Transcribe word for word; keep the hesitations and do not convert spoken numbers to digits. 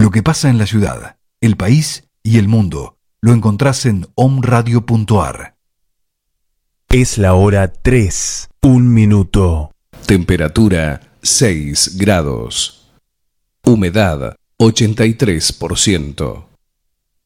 Lo que pasa en la ciudad, el país y el mundo lo encontrás en omradio punto ar. Es la hora tres, un minuto. Temperatura seis grados. Humedad ochenta y tres por ciento.